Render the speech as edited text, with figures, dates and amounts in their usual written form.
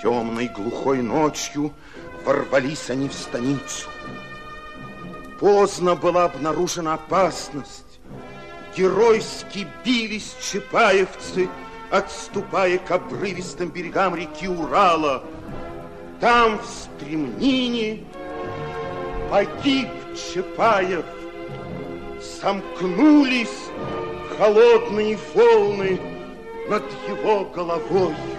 Темной глухой ночью ворвались они в станицу. Поздно была обнаружена опасность. Геройски бились чапаевцы, отступая к обрывистым берегам реки Урала. Там, в стремнине, погиб Чапаев. Сомкнулись холодные волны над его головой.